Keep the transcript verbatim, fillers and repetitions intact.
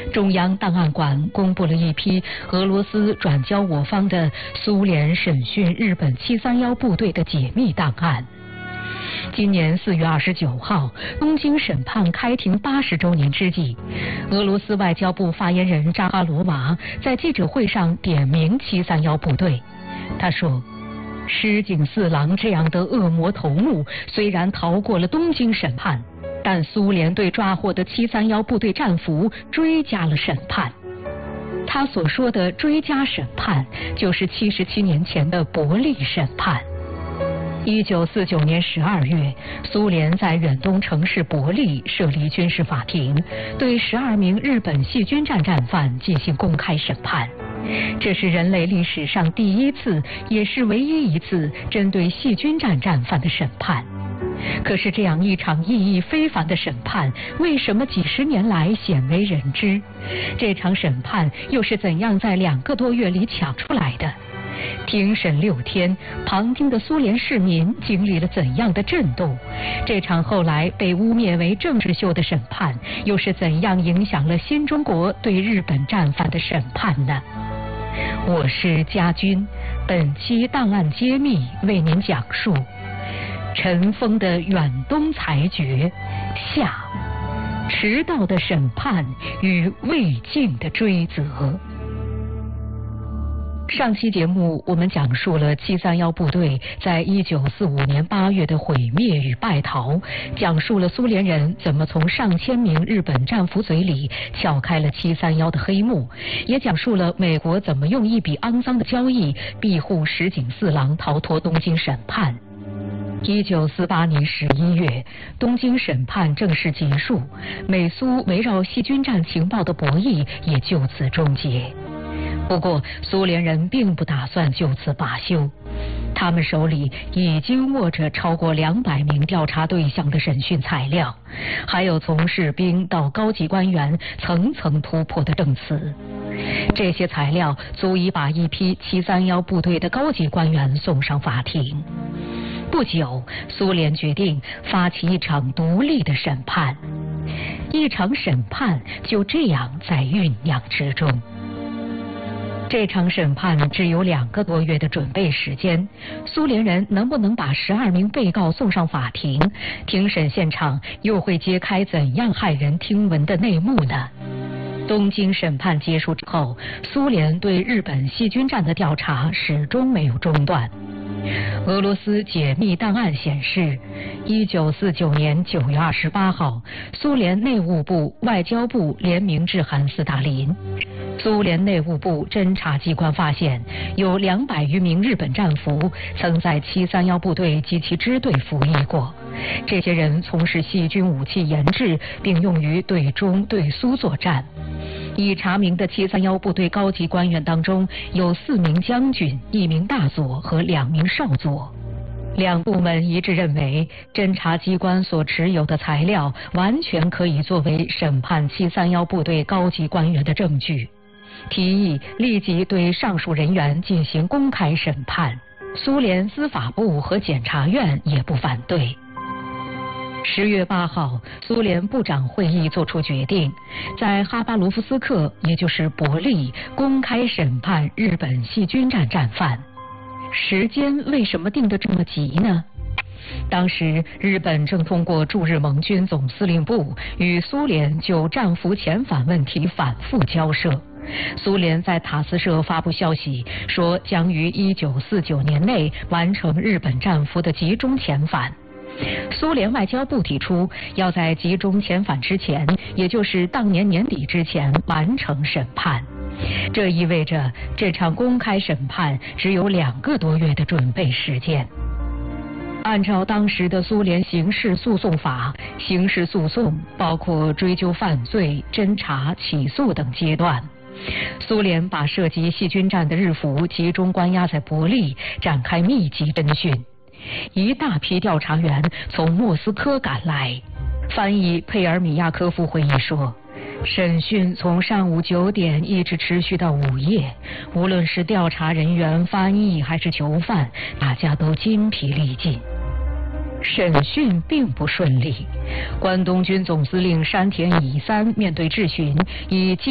中央档案馆公布了一批俄罗斯转交我方的苏联审讯日本七三一部队的解密档案。今年四月二十九号，东京审判开庭八十周年之际，俄罗斯外交部发言人扎哈罗娃在记者会上点名七三一部队。他说，石井四郎这样的恶魔头目虽然逃过了东京审判，但苏联对抓获的七三一部队战俘追加了审判。他所说的追加审判，就是七十七年前的伯利审判。一九四九年十二月，苏联在远东城市伯利设立军事法庭，对十二名日本细菌战战犯进行公开审判。这是人类历史上第一次，也是唯一一次针对细菌战战犯的审判。可是这样一场意义非凡的审判，为什么几十年来鲜为人知？这场审判又是怎样在两个多月里抢出来的？庭审六天，旁听的苏联市民经历了怎样的震动？这场后来被污蔑为政治秀的审判，又是怎样影响了新中国对日本战犯的审判呢？我是家军，本期档案揭秘为您讲述尘封的远东裁决下，迟到的审判与未尽的追责。上期节目我们讲述了七三一部队在一九四五年八月的毁灭与败逃，讲述了苏联人怎么从上千名日本战俘嘴里撬开了七三一的黑幕，也讲述了美国怎么用一笔肮脏的交易庇护石井四郎逃脱东京审判。一九四八年十一月，东京审判正式结束，美苏围绕细菌战情报的博弈也就此终结。不过，苏联人并不打算就此罢休，他们手里已经握着超过两百名调查对象的审讯材料，还有从士兵到高级官员层层突破的证词。这些材料足以把一批七三一部队的高级官员送上法庭。不久，苏联决定发起一场独立的审判，一场审判就这样在酝酿之中。这场审判只有两个多月的准备时间，苏联人能不能把十二名被告送上法庭？庭审现场又会揭开怎样骇人听闻的内幕呢？东京审判结束之后，苏联对日本细菌战的调查始终没有中断。俄罗斯解密档案显示，一九四九年九月二十八号，苏联内务部、外交部联名致函斯大林。苏联内务部侦察机关发现，有两百余名日本战俘曾在七三一部队及其支队服役过。这些人从事细菌武器研制，并用于对中、对苏作战。已查明的七三一部队高级官员当中，有四名将军、一名大佐和两名少佐。两部门一致认为，侦察机关所持有的材料完全可以作为审判七三一部队高级官员的证据，提议立即对上述人员进行公开审判。苏联司法部和检察院也不反对。十月八号，苏联部长会议作出决定，在哈巴罗夫斯克，也就是伯利，公开审判日本细菌战战犯。时间为什么定得这么急呢？当时日本正通过驻日盟军总司令部与苏联就战俘遣返问题反复交涉。苏联在塔斯社发布消息说，将于一九四九年内完成日本战俘的集中遣返。苏联外交部提出要在集中遣返之前，也就是当年年底之前完成审判。这意味着这场公开审判只有两个多月的准备时间。按照当时的苏联刑事诉讼法，刑事诉讼包括追究犯罪、侦查、起诉等阶段。苏联把涉及细菌战的日俘集中关押在伯利，展开密集侦讯。一大批调查员从莫斯科赶来。翻译佩尔米亚科夫回忆说，审讯从上午九点一直持续到午夜，无论是调查人员、翻译还是囚犯，大家都筋疲力尽。审讯并不顺利，关东军总司令山田乙三面对质询，以